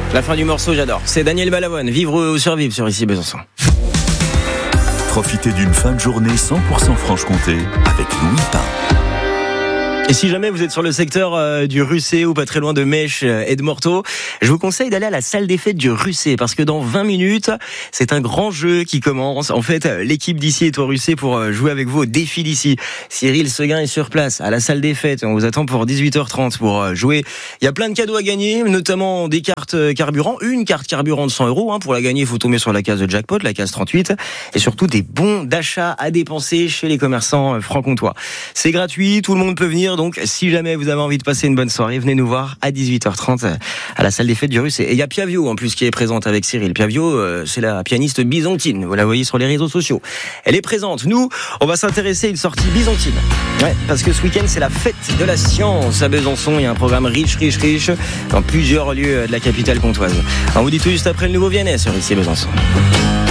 La fin du morceau, j'adore. C'est Daniel Balavoine, Vivre ou survivre sur Ici Besançon. Profitez d'une fin de journée 100% Franche-Comté avec Louis Pain. Et si jamais vous êtes sur le secteur du Russet ou pas très loin de Mèche et de Morteau, je vous conseille d'aller à la salle des fêtes du Russet parce que dans 20 minutes, c'est un grand jeu qui commence. En fait, l'équipe d'ici est au Russet pour jouer avec vous au défi d'ici. Cyril Seguin est sur place à la salle des fêtes. On vous attend pour 18h30 pour jouer. Il y a plein de cadeaux à gagner, notamment des cartes carburant. Une carte carburant de 100 €. Pour la gagner, il faut tomber sur la case de jackpot, la case 38. Et surtout des bons d'achat à dépenser chez les commerçants franc-comtois. C'est gratuit, tout le monde peut venir. Donc, si jamais vous avez envie de passer une bonne soirée, venez nous voir à 18h30 à la salle des fêtes du Russet. Et il y a Piavio, en plus, qui est présente avec Cyril. Piavio, c'est la pianiste byzantine. Vous la voyez sur les réseaux sociaux. Elle est présente. Nous, on va s'intéresser à une sortie byzantine. Ouais, parce que ce week-end, c'est la fête de la science à Besançon. Il y a un programme riche dans plusieurs lieux de la capitale comtoise. On vous dit tout juste après le nouveau Vianney sur Ici Besançon.